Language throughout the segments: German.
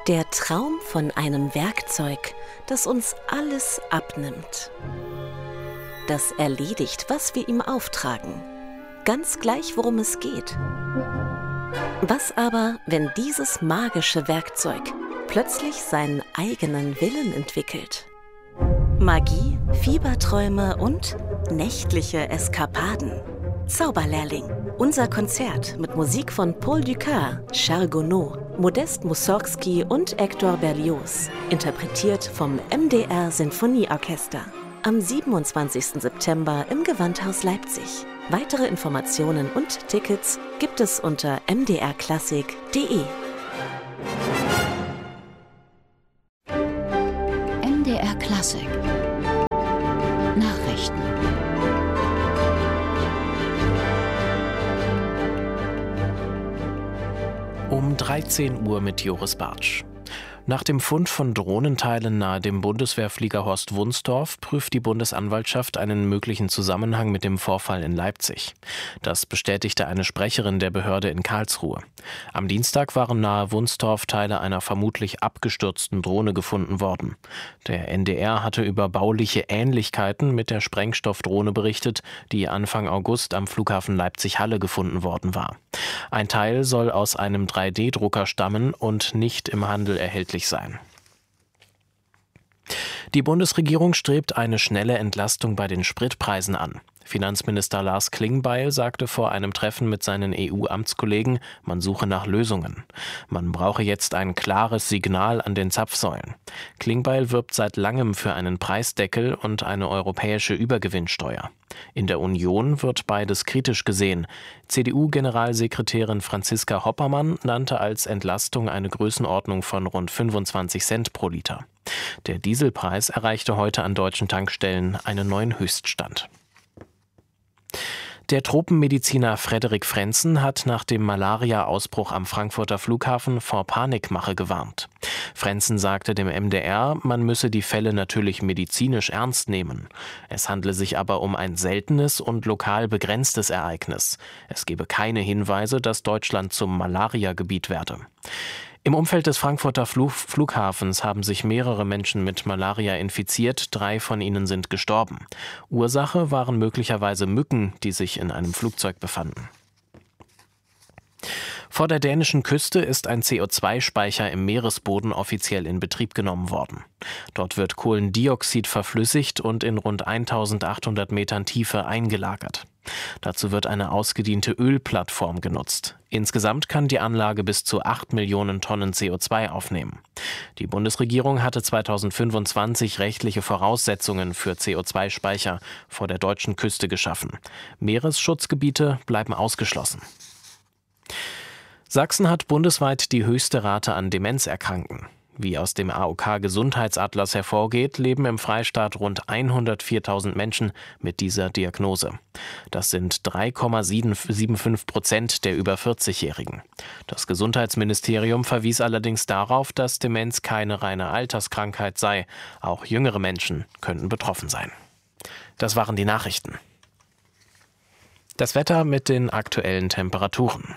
Der Traum von einem Werkzeug, das uns alles abnimmt. Das erledigt, was wir ihm auftragen. Ganz gleich, worum es geht. Was aber, wenn dieses magische Werkzeug plötzlich seinen eigenen Willen entwickelt? Magie, Fieberträume und nächtliche Eskapaden. Zauberlehrling. Unser Konzert mit Musik von Paul Dukas, Charles Gounod, Modest Mussorgsky und Hector Berlioz. Interpretiert vom MDR Sinfonieorchester. Am 27. September im Gewandhaus Leipzig. Weitere Informationen und Tickets gibt es unter mdrklassik.de. MDR Klassik Nachrichten. Um 13 Uhr mit Joris Bartsch. Nach dem Fund von Drohnenteilen nahe dem Bundeswehrflieger Horst Wunstorf prüft die Bundesanwaltschaft einen möglichen Zusammenhang mit dem Vorfall in Leipzig. Das bestätigte eine Sprecherin der Behörde in Karlsruhe. Am Dienstag waren nahe Wunstorf Teile einer vermutlich abgestürzten Drohne gefunden worden. Der NDR hatte über bauliche Ähnlichkeiten mit der Sprengstoffdrohne berichtet, die Anfang August am Flughafen Leipzig-Halle gefunden worden war. Ein Teil soll aus einem 3D-Drucker stammen und nicht im Handel erhältlich sein. Die Bundesregierung strebt eine schnelle Entlastung bei den Spritpreisen an. Finanzminister Lars Klingbeil sagte vor einem Treffen mit seinen EU-Amtskollegen, man suche nach Lösungen. Man brauche jetzt ein klares Signal an den Zapfsäulen. Klingbeil wirbt seit langem für einen Preisdeckel und eine europäische Übergewinnsteuer. In der Union wird beides kritisch gesehen. CDU-Generalsekretärin Franziska Hoppermann nannte als Entlastung eine Größenordnung von rund 25 Cent pro Liter. Der Dieselpreis erreichte heute an deutschen Tankstellen einen neuen Höchststand. Der Tropenmediziner Frederik Frenzen hat nach dem Malaria-Ausbruch am Frankfurter Flughafen vor Panikmache gewarnt. Frenzen sagte dem MDR, man müsse die Fälle natürlich medizinisch ernst nehmen. Es handle sich aber um ein seltenes und lokal begrenztes Ereignis. Es gebe keine Hinweise, dass Deutschland zum Malaria-Gebiet werde. Im Umfeld des Frankfurter Flughafens haben sich mehrere Menschen mit Malaria infiziert, 3 von ihnen sind gestorben. Ursache waren möglicherweise Mücken, die sich in einem Flugzeug befanden. Vor der dänischen Küste ist ein CO2-Speicher im Meeresboden offiziell in Betrieb genommen worden. Dort wird Kohlendioxid verflüssigt und in rund 1800 Metern Tiefe eingelagert. Dazu wird eine ausgediente Ölplattform genutzt. Insgesamt kann die Anlage bis zu 8 Millionen Tonnen CO2 aufnehmen. Die Bundesregierung hatte 2025 rechtliche Voraussetzungen für CO2-Speicher vor der deutschen Küste geschaffen. Meeresschutzgebiete bleiben ausgeschlossen. Sachsen hat bundesweit die höchste Rate an Demenzerkrankten. Wie aus dem AOK-Gesundheitsatlas hervorgeht, leben im Freistaat rund 104.000 Menschen mit dieser Diagnose. Das sind 3,75% der über 40-Jährigen. Das Gesundheitsministerium verwies allerdings darauf, dass Demenz keine reine Alterskrankheit sei. Auch jüngere Menschen könnten betroffen sein. Das waren die Nachrichten. Das Wetter mit den aktuellen Temperaturen.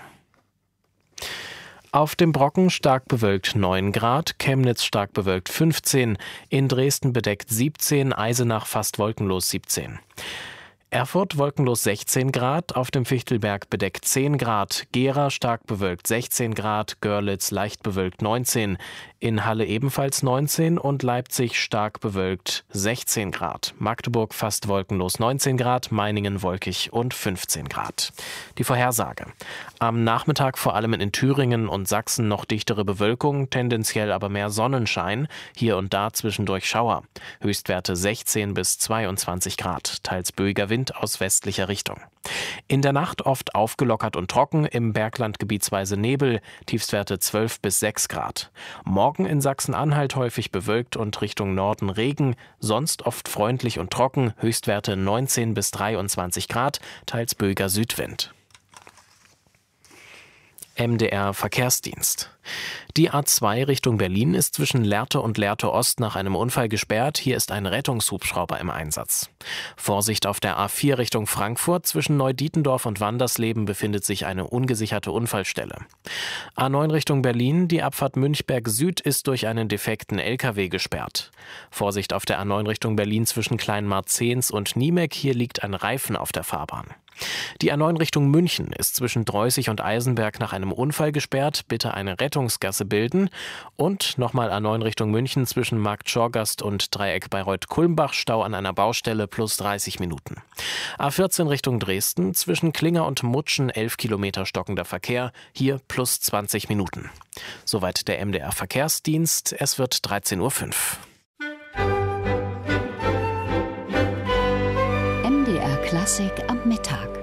Auf dem Brocken stark bewölkt 9 Grad, Chemnitz stark bewölkt 15, in Dresden bedeckt 17, Eisenach fast wolkenlos 17. Erfurt wolkenlos 16 Grad, auf dem Fichtelberg bedeckt 10 Grad, Gera stark bewölkt 16 Grad, Görlitz leicht bewölkt 19, in Halle ebenfalls 19 und Leipzig stark bewölkt 16 Grad, Magdeburg fast wolkenlos 19 Grad, Meiningen wolkig und 15 Grad. Die Vorhersage. Am Nachmittag vor allem in Thüringen und Sachsen noch dichtere Bewölkung, tendenziell aber mehr Sonnenschein, hier und da zwischendurch Schauer. Höchstwerte 16 bis 22 Grad, teils böiger Wind aus westlicher Richtung. In der Nacht oft aufgelockert und trocken, im Bergland gebietsweise Nebel, Tiefstwerte 12 bis 6 Grad. Morgen in Sachsen-Anhalt häufig bewölkt und Richtung Norden Regen, sonst oft freundlich und trocken, Höchstwerte 19 bis 23 Grad, teils böiger Südwind. MDR Verkehrsdienst. Die A2 Richtung Berlin ist zwischen Lehrte und Lehrte Ost nach einem Unfall gesperrt. Hier ist ein Rettungshubschrauber im Einsatz. Vorsicht auf der A4 Richtung Frankfurt. Zwischen Neudietendorf und Wandersleben befindet sich eine ungesicherte Unfallstelle. A9 Richtung Berlin. Die Abfahrt Münchberg Süd ist durch einen defekten LKW gesperrt. Vorsicht auf der A9 Richtung Berlin zwischen Kleinmarzens und Niemek. Hier liegt ein Reifen auf der Fahrbahn. Die A9 Richtung München ist zwischen Dreußig und Eisenberg nach einem Unfall gesperrt. Bitte eine Rettungsgasse bilden. Und nochmal A9 Richtung München zwischen Markt Schorgast und Dreieck Bayreuth-Kulmbach. Stau an einer Baustelle plus 30 Minuten. A14 Richtung Dresden zwischen Klinger und Mutschen 11 Kilometer stockender Verkehr. Hier plus 20 Minuten. Soweit der MDR Verkehrsdienst. Es wird 13:05 Uhr. MDR Klassik am Mittag.